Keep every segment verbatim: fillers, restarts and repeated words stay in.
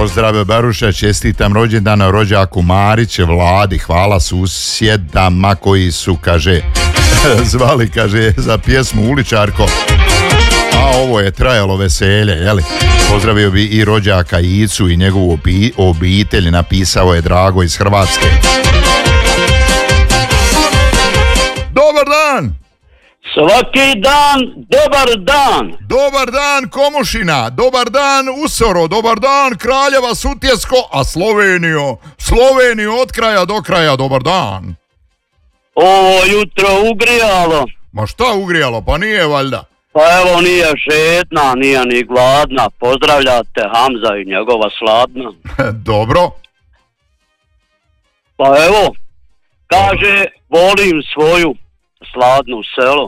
Pozdrav Baruša, čestitam rođendan rođaku Mariće, Vladi, hvala susjedama koji su, kaže, zvali, kaže, za pjesmu Uličarko, a ovo je trajalo veselje, jeli? Pozdravio bi i rođaka Icu i njegovu obitelj, napisao je Drago iz Hrvatske. Dobar dan! Svaki dan, dobar dan. Dobar dan Komušina, dobar dan Usoro, dobar dan Kraljeva Sutjesko, a Sloveniju, Sloveniju od kraja do kraja, dobar dan. Ovo jutro ugrijalo. Ma šta ugrijalo, pa nije valjda? Pa evo nije žedna, nije ni gladna, pozdravljate Hamza i njegova sladna. Dobro. Pa evo, kaže, volim svoju sladnu selo.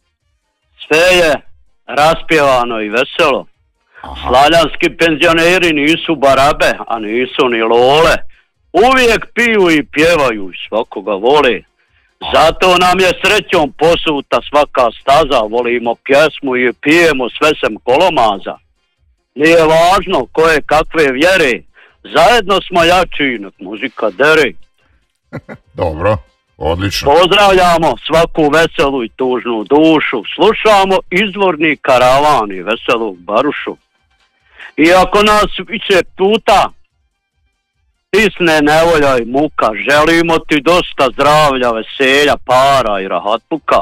Sve je raspjevano i veselo. Aha. Slavljanski penzioneri nisu barabe, a nisu ni lole. Uvijek piju i pjevaju i svakoga vole. Zato nam je srećom posuta svaka staza. Volimo pjesmu i pijemo sve sem kolomaza. Nije važno koje kakve vjere. Zajedno smo jači, nek muzika dere. Dobro. Odlično. Pozdravljamo svaku veselu i tužnu dušu. Slušamo izvorni karavan i veselu Barušu. I ako nas više puta isne nevolja i muka, želimo ti dosta zdravlja, veselja, para i rahatluka.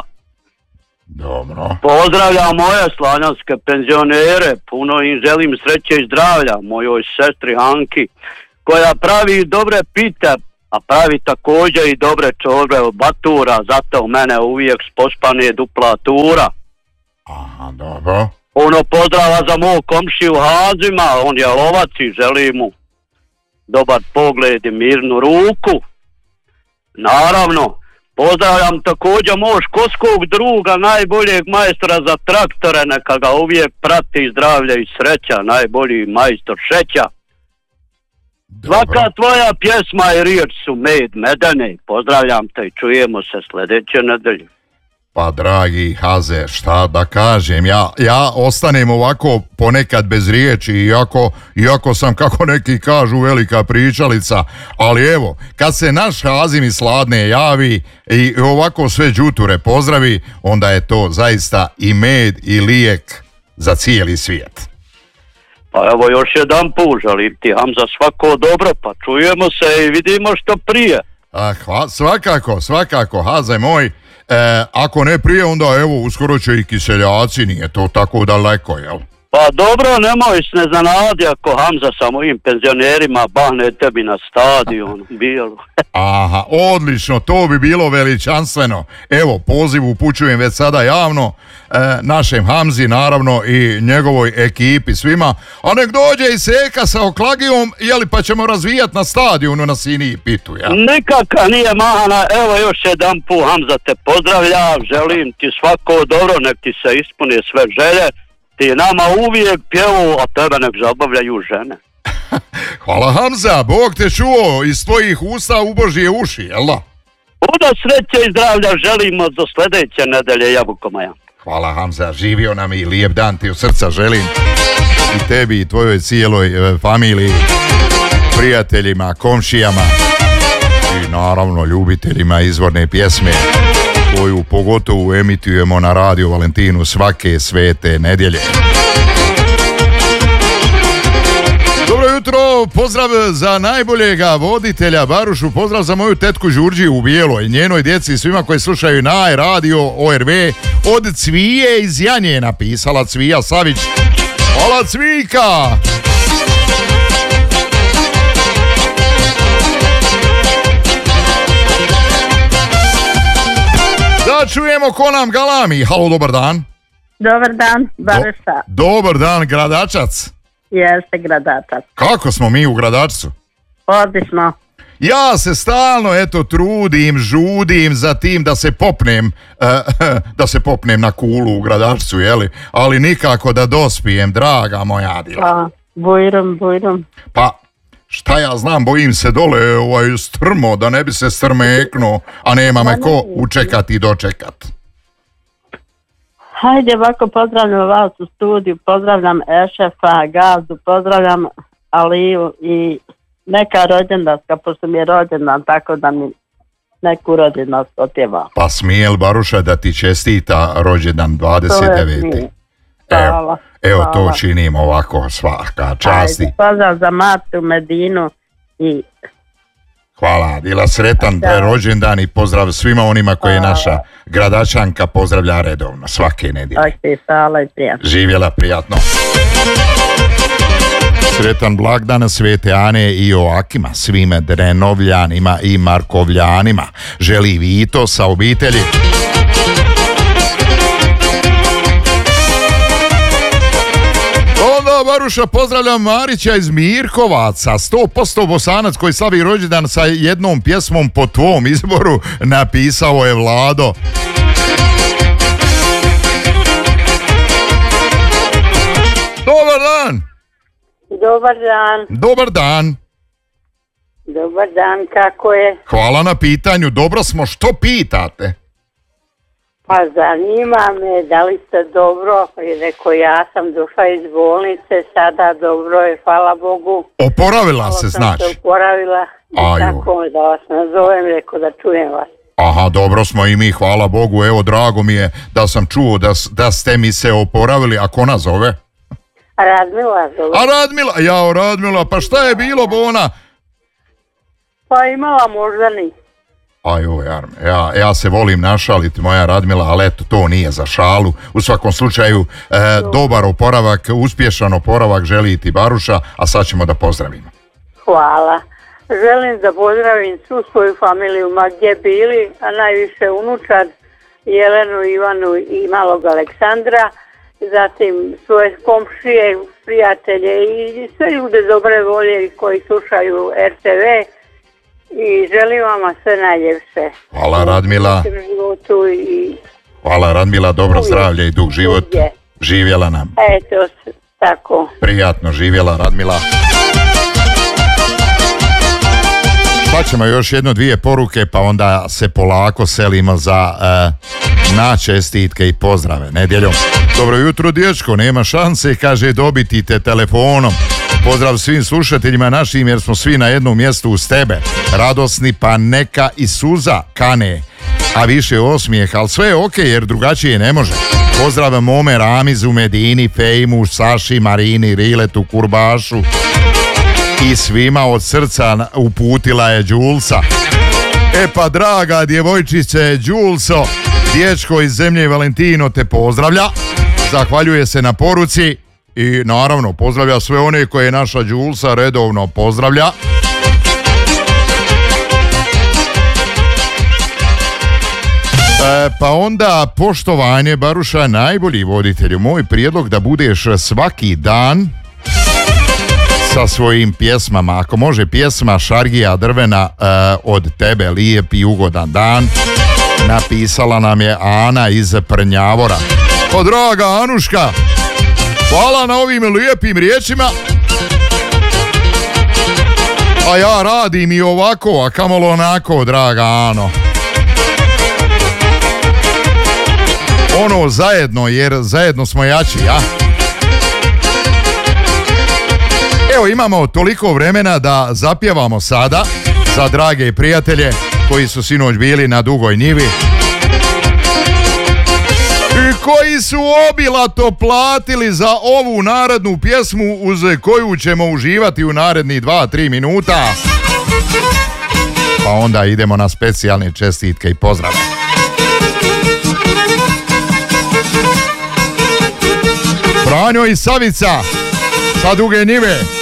Dobro. Pozdravljam moje slavljanske penzionere. Puno im želim sreće i zdravlja. Mojoj sestri Anki, koja pravi dobre pite, a pravi također i dobre čorbe od batura, zato u mene uvijek spospane dupla tura. Aha, dobro. Puno pozdrava za mog komšiju Hazima, on je lovac i želim mu dobar pogled i mirnu ruku. Naravno, pozdravljam također mog školskog druga, najboljeg majstora za traktore, neka ga uvijek prati zdravlje i sreća, najbolji majstor Šeća. Dobro. Svaka tvoja pjesma i riječ su med medene. Pozdravljam te i čujemo se sljedeće nedelje. Pa dragi Haze, šta da kažem, ja, ja ostanem ovako ponekad bez riječi, iako, iako sam, kako neki kažu, velika pričalica, ali evo, kad se naš Hazim iz Sladne javi i ovako sve đuture pozdravi, onda je to zaista i med i lijek za cijeli svijet. Pa evo još jedan put, želim ti Hamza svako dobro, pa čujemo se i vidimo što prije. A, hva, svakako, svakako, Haze moj, e, ako ne prije, onda evo, uskoro će i Kiseljaci, nije to tako daleko, jel? Pa dobro, nemoj se ne zanadi ako Hamza sa mojim penzionerima bahne tebi na stadion, bijelu. Aha, odlično, to bi bilo veličanstveno. Evo, poziv upućujem već sada javno e, našem Hamzi, naravno i njegovoj ekipi svima, a nek dođe i Seka sa Oklagijom, jeli, pa ćemo razvijati na stadionu na Siniji Pitu, ja? Nikaka nije mahana, evo još jedan put Hamza te pozdravlja, želim ti svako dobro, nek ti se ispune sve želje. Ti nama uvijek pjevu, a tebe nek zabavljaju žene. Hvala Hamza, Bog te čuo iz tvojih usta u Božje uši, jel da? Puno sreće i zdravlja želimo do sljedeće nedelje, Jabuko moja. Hvala Hamza, živio nam i lijep dan ti u srca želim. I tebi i tvojoj cijeloj e, familiji, prijateljima, komšijama i naravno ljubiteljima izvorne pjesme, koju pogotovo emitujemo na Radio Valentinu svake svete nedjelje. Dobro jutro, pozdrav za najboljega voditelja Barušu, pozdrav za moju tetku Đurđiju u Bijeloj, njenoj djeci i svima koji slušaju na Radio O R V. Od Cvije iz Janje napisala Cvija Savić. Hvala Cvika! Da čujemo ko nam galami. Halo, dobar dan. Dobar dan, Baruša. Do, dobar dan, Gradačac. Jeste, Gradačac. Kako smo mi u Gradačcu? Odlično. Ja se stalno, eto, trudim, žudim za tim da se popnem, uh, da se popnem na kulu u Gradačcu, jeli? Ali nikako da dospijem, draga moja dila. Pa, bujrum, bujrum. Pa, šta ja znam, bojim se dole ovaj strmo, da ne bi se strmeknuo, a nema me ko učekati i dočekat. Hajde, ovako pozdravljam vas u studiju, pozdravljam Ešefa, Gazdu, pozdravljam Aliju i neka rođendanska, pošto mi je rođendan, tako da mi neku rođendan otjeva. Pa smije li Baruša da ti čestita rođendan dvadeset deveti? Evo, evo to činimo ovako, svaka časti. Ajde, pozdrav za Martu, Medinu i... Hvala, bila sretan da. rođendan i pozdrav svima onima koje je naša gradačanka pozdravlja redovno, svake nedjelje. Ok, hvala i prijatno. Živjela, prijatno. Sretan blagdan Svete Ane i Joakima, svim Drenovljanima i Markovljanima. Želi Vito sa obitelji. Onda Baruša pozdravljam Marića iz Mirkovaca, sto posto Bosanac koji slavi rođendan sa jednom pjesmom po tvom izboru, napisao je Vlado. Dobar dan! Dobar dan. Dobar dan. Dobar dan, kako je? Hvala na pitanju, dobro smo, što pitate? Pa zanima me, da li ste dobro, i rekao ja sam došla iz bolnice, sada dobro je, hvala Bogu. Oporavila se, znači? Se oporavila, i tako da vas nazovem, rekao da čujem vas. Aha, dobro smo i mi, hvala Bogu, evo drago mi je da sam čuo da, da ste mi se oporavili, a ko nas zove? Radmila zove. A Radmila, jao Radmila, pa šta je bilo Bona? Pa imala moždani. Ajoj, ja, ja se volim našaliti, moja Radmila, ali eto, to nije za šalu. U svakom slučaju, e, dobar oporavak, uspješan oporavak želi ti Baruša, a sad ćemo da pozdravimo. Hvala. Želim da pozdravim svu svoju familiju, ma gdje bili, a najviše unučad, Jelenu, Ivanu i malog Aleksandra, zatim svoje komšije, prijatelje i sve ljude dobre volje koji slušaju er te ve i želim vam sve najljepše. Hvala Radmila. I... Hvala Radmila, dobro uvijek, zdravlje i dug život. Uvijek. Živjela nam. Eto, tako. Prijatno živjela Radmila. Pa ćemo još jedno dvije poruke, pa onda se polako selimo za uh, na čestitke i pozdrave nedjeljom. Dobro jutro dječko, nema šanse, kaže, dobiti te telefonom. Pozdrav svim slušateljima našim jer smo svi na jednom mjestu uz tebe. Radosni pa neka i suza kane, a više osmijeh, ali sve je ok jer drugačije ne može. Pozdrav mome Ramizu, Medini, Fejmu, Saši, Marini, Riletu, Kurbašu i svima od srca uputila je Đulsa. E pa draga djevojčice Đulso, dječko iz zemlje Valentino te pozdravlja, zahvaljuje se na poruci i naravno pozdravlja sve one koje naša Đulsa redovno pozdravlja. E, pa onda poštovanje Baruša, najbolji voditelju, moj prijedlog da budeš svaki dan sa svojim pjesmama, ako može pjesma Šargija Drvena e, od tebe, lijep i ugodan dan, napisala nam je Ana iz Prnjavora. O draga Anuška, hvala na ovim lijepim riječima, a ja radim i ovako, a kamolo onako, draga Ano. Ono zajedno, jer zajedno smo jači, ja? Evo, imamo toliko vremena da zapjevamo sada za drage prijatelje koji su sinoć bili na Dugoj njivi i koji su obilato platili za ovu narednu pjesmu uz koju ćemo uživati u narednih dva tri minuta. Pa onda idemo na specijalne čestitke i pozdrave. Franjo i Savica sa Duge njive.